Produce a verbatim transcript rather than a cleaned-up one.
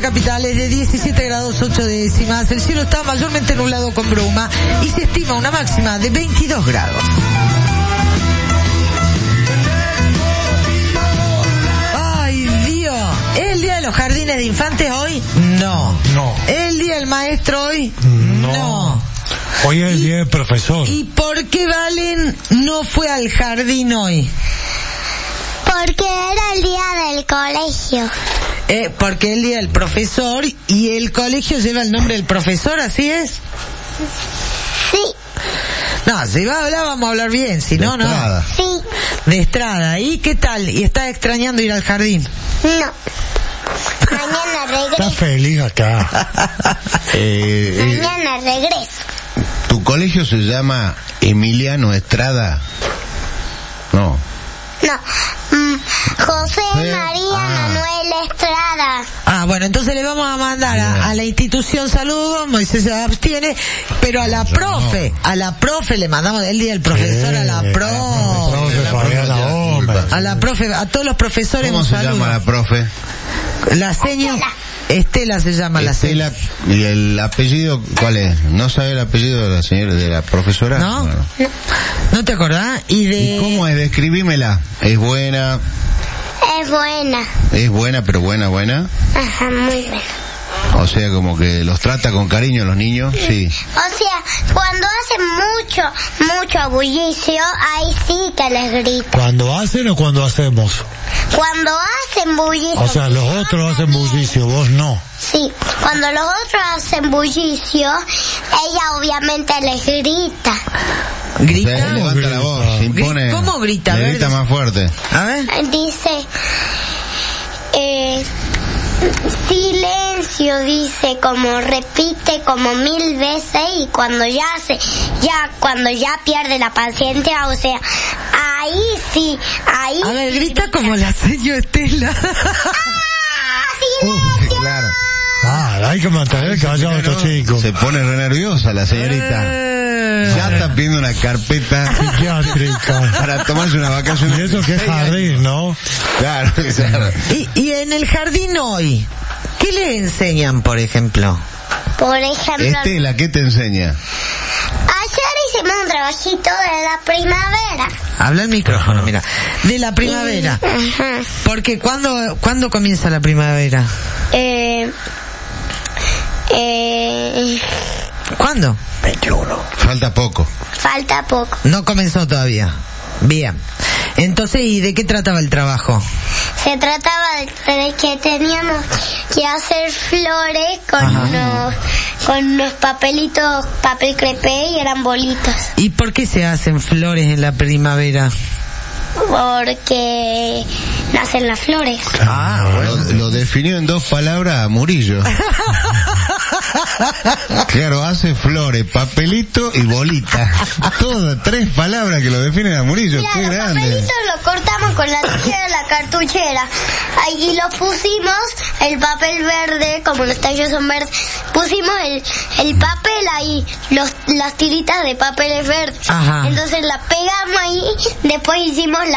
capital es de diecisiete grados ocho décimas. El cielo está mayormente nublado con bruma y se estima una máxima de veintidós grados. Ay, Dios. ¿Es el día de los jardines de infantes hoy? No. No. ¿Es el día del maestro hoy? No. No. Hoy es el ¿Y, día del profesor. ¿Y por qué Valen no fue al jardín hoy? Porque era el día del colegio. Eh, porque el día del profesor y el colegio lleva el nombre del profesor, ¿así es? Sí. No, si va a hablar vamos a hablar bien, si no, no. Sí. De Estrada. ¿Y qué tal? ¿Y estás extrañando ir al jardín? No. Mañana regreso. Está feliz acá. eh, Mañana regreso. ¿Tu colegio se llama Emiliano Estrada? No. No. Mm, José ¿Eh? María Ah. Manuel Estrada. Ah, bueno, entonces le vamos a mandar a, a la institución saludos, Moisés se abstiene, pero a la Yo profe, no. a la profe le mandamos el día del profesor, a la Eh, profe, profe Fabiana Gómez. a la profe, a todos los profesores ¿Cómo un se saludo. llama la profe? La seño, Estela se llama la Estela. seño. ¿Y el apellido cuál es? ¿No sabe el apellido de la señora, de la profesora? ¿No? Bueno. ¿No te acordás? Y de... ¿Y cómo es? Describímela. ¿Es buena? Es buena. ¿Es buena, pero buena, buena? Ajá, muy buena. O sea, como que los trata con cariño a los niños. Sí. O sea, cuando hacen mucho, mucho bullicio, ahí sí que les grita. ¿Cuando hacen o cuando hacemos? Cuando hacen bullicio. O sea, los otros hacen bullicio, vos no. Sí, cuando los otros hacen bullicio, ella obviamente les grita. O ¿Grita? sea, levanta la voz, se impone. ¿Cómo grita? A Le ver, grita des- más fuerte. A ver. Dice, eh, silencio, dice, como repite como mil veces y cuando ya se, ya, cuando ya pierde la paciencia, o sea, ahí sí, ahí. A ver, grita como la seño Estela. ¡Ah, Uh, silencio! claro. Ah, hay que mantener callado a estos chicos. Se pone re nerviosa la señorita. Ya está pidiendo una carpeta Psiquiátrica. para tomarse una vacación. Y eso que es jardín, ¿no? Claro, claro. Y, y en el jardín hoy, ¿qué le enseñan, por ejemplo? Por ejemplo, Estela, ¿qué te enseña? ayer hicimos un trabajito de la primavera. Habla el micrófono, mira. De la primavera. Ajá. Porque ¿cuándo, ¿cuándo comienza la primavera? Eh, eh, ¿Cuándo? Falta poco. falta poco. No comenzó todavía. Bien. Entonces, ¿y de qué trataba el trabajo? Se trataba de, de que teníamos que hacer flores con Ajá. unos, con unos papelitos, papel crepé y eran bolitas. ¿Y por qué se hacen flores en la primavera? Porque nacen las flores. Ah, Lo, lo definió en dos palabras a Murillo. Claro, hace flores, papelito y bolita. Todas tres palabras que lo definen a Murillo. Mira, Qué los grande. papelitos los cortamos con la tijera de la cartuchera. Ahí los pusimos, el papel verde, como los tallos son verdes, pusimos el, el papel ahí, los, las tiritas de papeles verdes. Ajá. Entonces la pegamos ahí, después hicimos la